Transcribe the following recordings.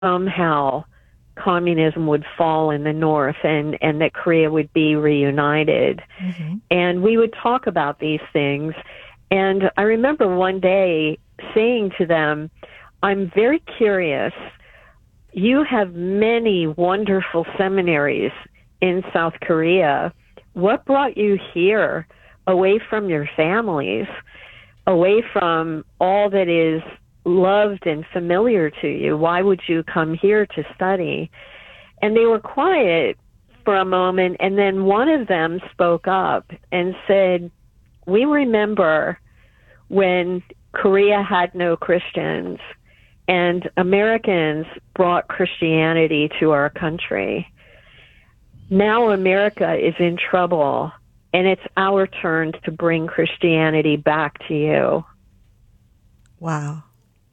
somehow communism would fall in the North and that Korea would be reunited. Mm-hmm. And we would talk about these things. And I remember one day saying to them, I'm very curious. You have many wonderful seminaries in South Korea. What brought you here away from your families, away from all that is loved and familiar to you? Why would you come here to study? And they were quiet for a moment, and then one of them spoke up and said, we remember when Korea had no Christians and Americans brought Christianity to our country. Now America is in trouble, and it's our turn to bring Christianity back to you. Wow.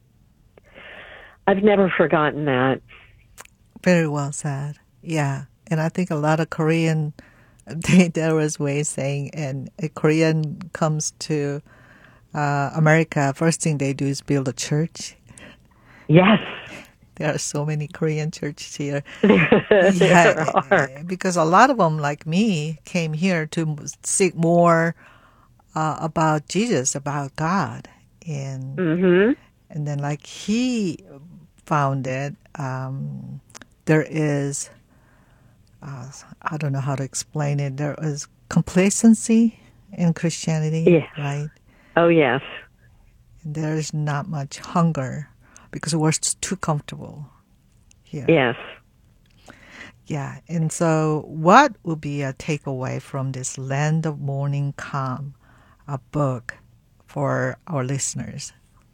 I've never forgotten that. Very well said. Yeah. And I think a lot of Korean, there was ways saying, and a Korean comes to America, first thing they do is build a church. Yes. There are so many Korean churches here. There are. Because a lot of them, like me, came here to seek more about Jesus, about God. And Mm-hmm. and then like he found it, there is, I don't know how to explain it, there is complacency in Christianity, Yes. right? Oh, yes. And there is not much hunger because we're too comfortable here. Yes. Yeah. And so what would be a takeaway from this Land of Morning Calm, a book for our listeners?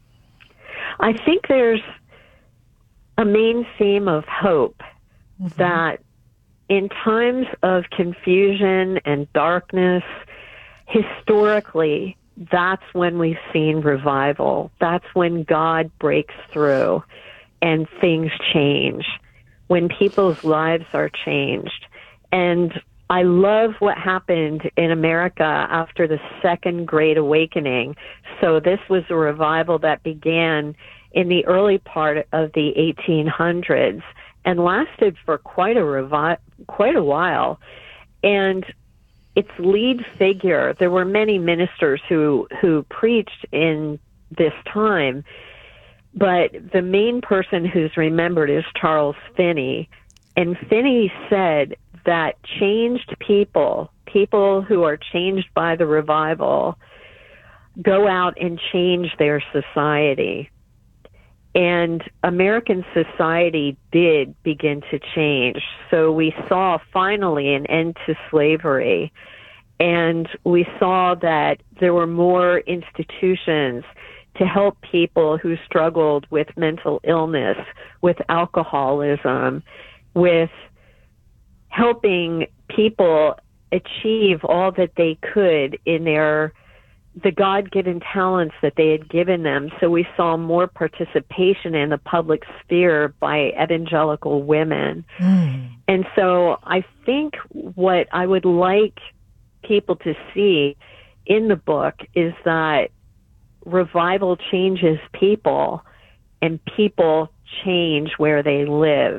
I think there's a main theme of hope that in times of confusion and darkness, historically, that's when we've seen revival. That's when God breaks through and things change, when people's lives are changed. And I love what happened in America after the Second Great Awakening. So this was a revival that began in the early part of the 1800s and lasted for quite a while. And its lead figure, there were many ministers who preached in this time, but the main person who's remembered is Charles Finney. And Finney said that changed people who are changed by the revival, go out and change their society. And American society did begin to change. So we saw finally an end to slavery. And we saw that there were more institutions to help people who struggled with mental illness, with alcoholism, with helping people achieve all that they could in the God-given talents that they had given them. So we saw more participation in the public sphere by evangelical women. And so I think what I would like people to see in the book is that revival changes people and people change where they live.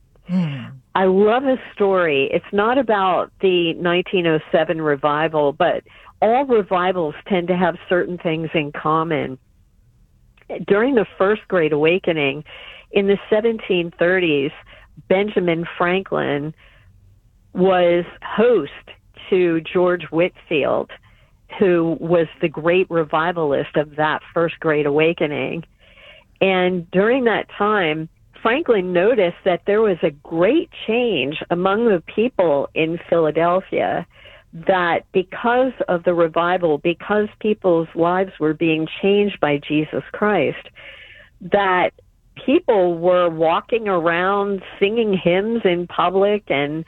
I love a story. It's not about the 1907 revival, but all revivals tend to have certain things in common. During the First Great Awakening, in the 1730s, Benjamin Franklin was host to George Whitefield, who was the great revivalist of that First Great Awakening. And during that time, Franklin noticed that there was a great change among the people in Philadelphia, that because of the revival, because people's lives were being changed by Jesus Christ, that people were walking around singing hymns in public, and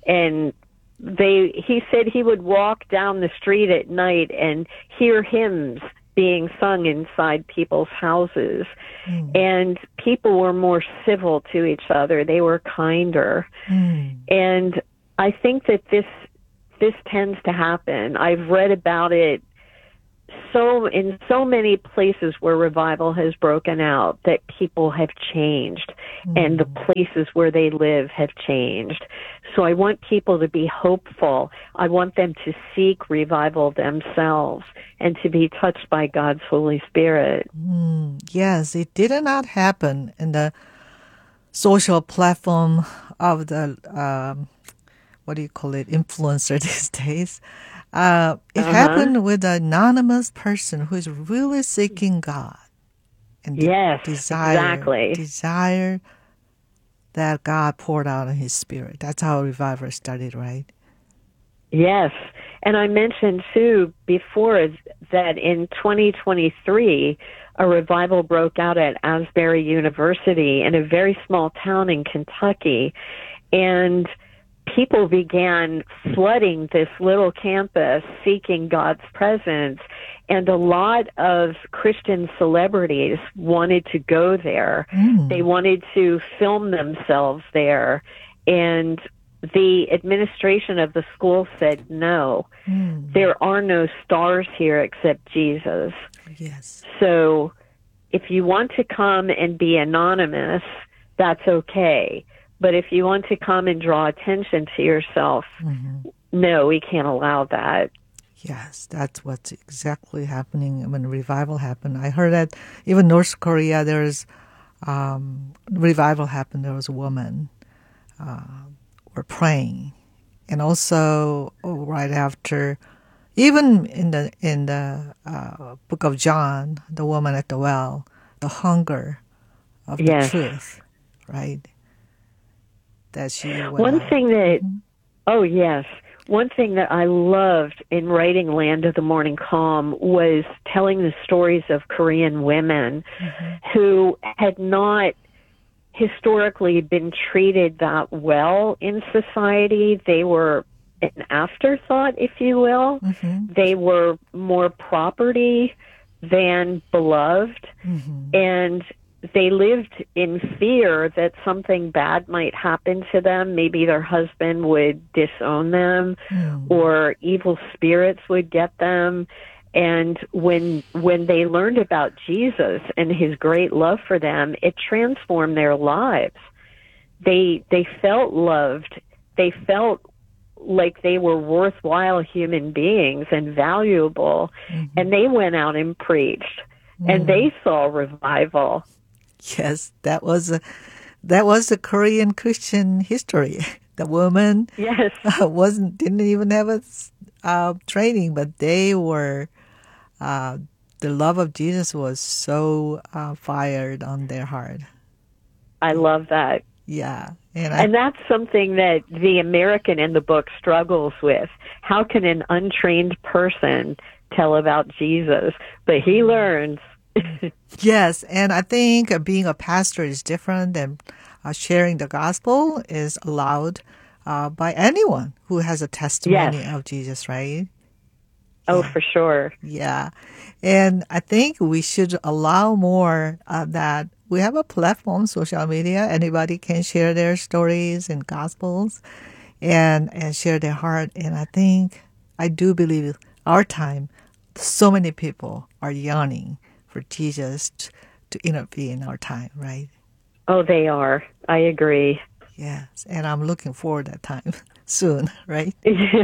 he said he would walk down the street at night and hear hymns being sung inside people's houses. And people were more civil to each other. They were kinder. And I think that this tends to happen. I've read about it in so many places where revival has broken out that people have changed and the places where they live have changed. So I want people to be hopeful. I want them to seek revival themselves and to be touched by God's Holy Spirit. Yes, it did not happen in the social platform of the, what do you call it, influencer these days. It happened with an anonymous person who is really seeking God. And Yes, exactly. Desire that God poured out on his spirit. That's how revival started, right? Yes. And I mentioned, too, before that in 2023, a revival broke out at Asbury University in a very small town in Kentucky. And people began flooding this little campus seeking God's presence. And a lot of Christian celebrities wanted to go there. They wanted to film themselves there. And the administration of the school said, no, there are no stars here except Jesus. Yes. So if you want to come and be anonymous, that's okay. But if you want to come and draw attention to yourself, no, we can't allow that. Yes, that's what's exactly happening when revival happened. I heard that even North Korea, there's revival happened. There was a woman were praying, and also right after, even in the book of John, the woman at the well, the hunger of the truth, right? That she went One out. thing that, one thing that I loved in writing Land of the Morning Calm was telling the stories of Korean women who had not historically been treated that well in society. They were an afterthought, if you will. They were more property than beloved. And they lived in fear that something bad might happen to them. Maybe their husband would disown them or evil spirits would get them. And when they learned about Jesus and his great love for them, it transformed their lives. They felt loved. They felt like they were worthwhile human beings and valuable. And they went out and preached. And they saw revival. Yes, that was a Korean Christian history. The woman didn't even have a training, but they were the love of Jesus was so fired on their heart. I love that. Yeah, and that's something that the American in the book struggles with. How can an untrained person tell about Jesus? But he learns. Yes, and I think being a pastor is different than sharing the gospel is allowed by anyone who has a testimony of Jesus, right? Oh, for sure. Yeah. And I think we should allow more that we have a platform, social media. Anybody can share their stories and gospels and share their heart. And I do believe our time, so many people are yearning for Jesus to intervene in our time, right? Oh, they are. I agree. Yes, and I'm looking forward to that time soon, right?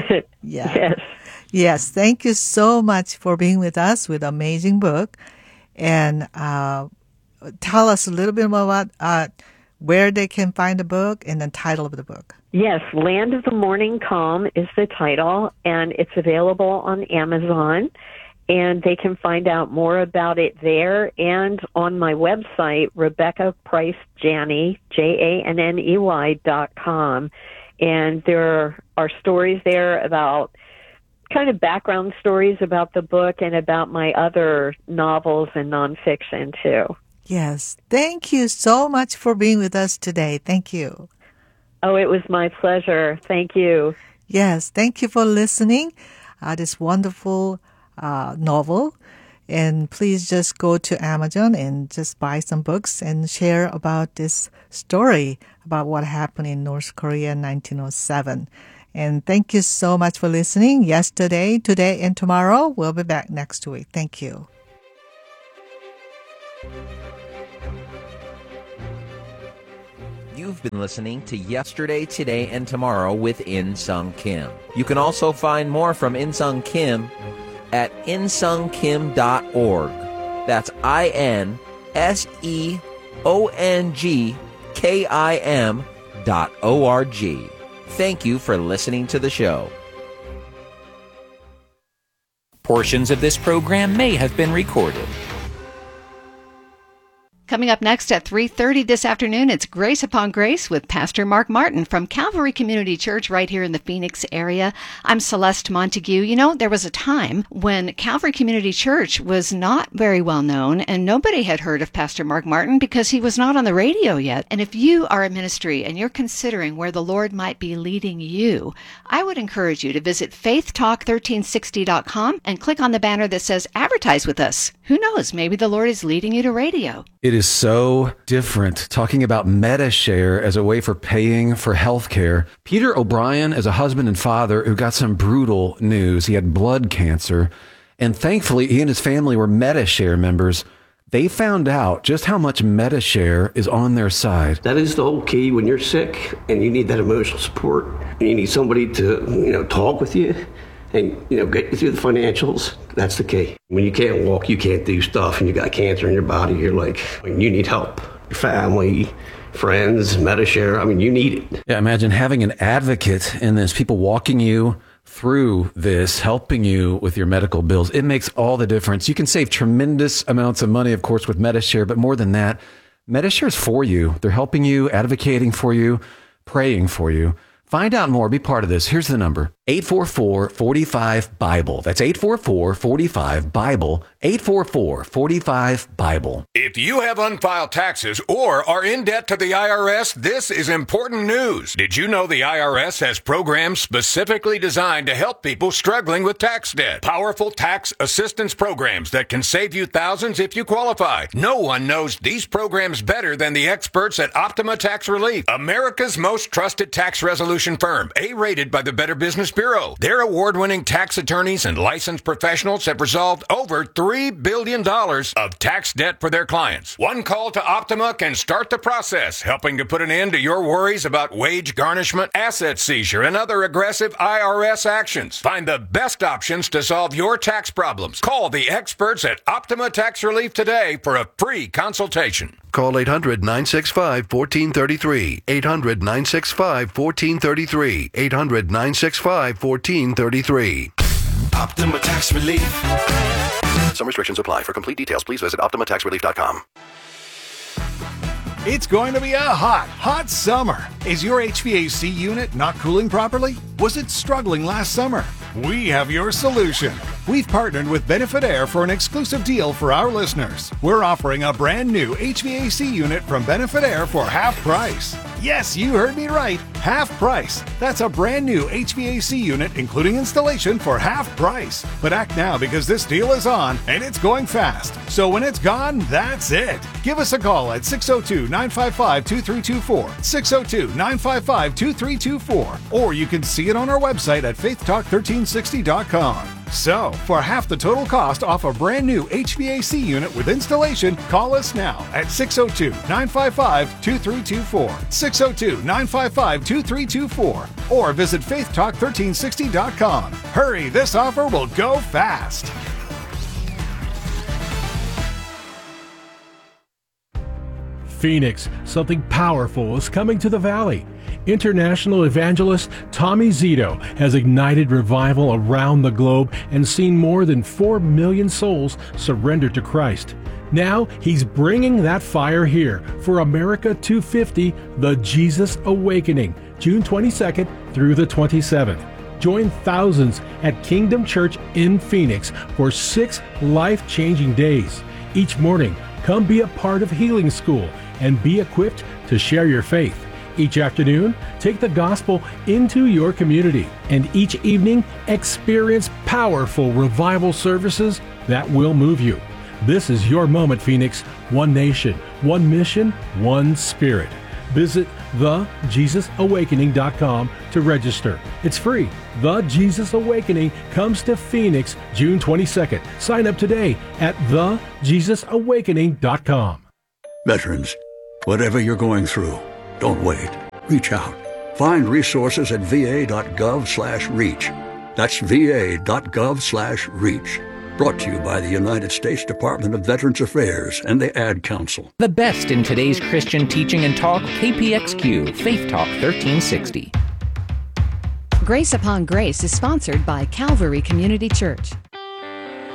Yes, thank you so much for being with us with an amazing book. And tell us a little bit more about where they can find the book and the title of the book. Yes, Land of the Morning Calm is the title, and it's available on Amazon. And they can find out more about it there and on my website, Rebecca Price Janney, JANNEY.com. And there are stories there about kind of background stories about the book and about my other novels and nonfiction, too. Yes. Thank you so much for being with us today. Thank you. Oh, it was my pleasure. Thank you. Yes. Thank you for listening. This wonderful novel, and please just go to Amazon and just buy some books and share about this story about what happened in North Korea in 1907. And thank you so much for listening. Yesterday, today, and tomorrow. We'll be back next week. Thank you. You've been listening to Yesterday, Today, and Tomorrow with In Sung Kim. You can also find more from In Sung Kim at insungkim.org. That's INSEONGKIM.org. Thank you for listening to the show. Portions of this program may have been recorded. Coming up next at 3:30 this afternoon, it's Grace Upon Grace with Pastor Mark Martin from Calvary Community Church right here in the Phoenix area. I'm Celeste Montague. You know, there was a time when Calvary Community Church was not very well known and nobody had heard of Pastor Mark Martin because he was not on the radio yet. And if you are a ministry and you're considering where the Lord might be leading you, I would encourage you to visit faithtalk1360.com and click on the banner that says advertise with us. Who knows? Maybe the Lord is leading you to radio. It is so different talking about MediShare as a way for paying for healthcare. Peter O'Brien is a husband and father who got some brutal news. He had blood cancer, and thankfully he and his family were MediShare members. They found out just how much MediShare is on their side. That is the whole key when you're sick and you need that emotional support and you need somebody to, talk with you and, get you through the financials. That's the key. When you can't walk, you can't do stuff, and you got cancer in your body, you're like, you need help. Your family, friends, MediShare, you need it. Yeah, imagine having an advocate in this, people walking you through this, helping you with your medical bills. It makes all the difference. You can save tremendous amounts of money, of course, with MediShare, but more than that, MediShare is for you. They're helping you, advocating for you, praying for you. Find out more. Be part of this. Here's the number. 844-45-BIBLE. That's 844-45-BIBLE. 844-45-BIBLE. If you have unfiled taxes or are in debt to the IRS, this is important news. Did you know the IRS has programs specifically designed to help people struggling with tax debt? Powerful tax assistance programs that can save you thousands if you qualify. No one knows these programs better than the experts at Optima Tax Relief, America's most trusted tax resolution firm, A-rated by the Better Business Bureau. Their award-winning tax attorneys and licensed professionals have resolved over $3 billion of tax debt for their clients. One call to Optima can start the process, helping to put an end to your worries about wage garnishment, asset seizure, and other aggressive IRS actions. Find the best options to solve your tax problems. Call the experts at Optima Tax Relief today for a free consultation. Call 800-965-1433. 800-965-1433. 800-965-1433. Optima Tax Relief. Some restrictions apply. For complete details, please visit OptimaTaxRelief.com. It's going to be a hot summer. Is your HVAC unit not cooling properly? Was it struggling last summer? We have your solution. We've partnered with Benefit Air for an exclusive deal for our listeners. We're offering a brand new HVAC unit from Benefit Air for half price. Yes, you heard me right. Half price. That's a brand new HVAC unit, including installation, for half price. But act now because this deal is on and it's going fast. So when it's gone, that's it. Give us a call at 602-955-2324. 602-955-2324. Or you can see it on our website at faithtalk1360.com. So, for half the total cost off a brand new HVAC unit with installation, call us now at 602-955-2324. 602-955-2324. Or visit faithtalk1360.com. Hurry, this offer will go fast. Phoenix, something powerful is coming to the Valley. International evangelist Tommy Zito has ignited revival around the globe and seen more than 4 million souls surrender to Christ. Now he's bringing that fire here for America 250, the Jesus Awakening, June 22nd through the 27th. Join thousands at Kingdom Church in Phoenix for 6 life-changing days. Each morning, come be a part of Healing School and be equipped to share your faith. Each afternoon, take the gospel into your community, and each evening, experience powerful revival services that will move you. This is your moment, Phoenix. One nation, one mission, one spirit. Visit thejesusawakening.com to register. It's free. The Jesus Awakening comes to Phoenix June 22nd. Sign up today at thejesusawakening.com. Veterans, whatever you're going through, don't wait. Reach out. Find resources at va.gov/reach. That's va.gov/reach. Brought to you by the United States Department of Veterans Affairs and the Ad Council. The best in today's Christian teaching and talk, KPXQ, Faith Talk 1360. Grace Upon Grace is sponsored by Calvary Community Church.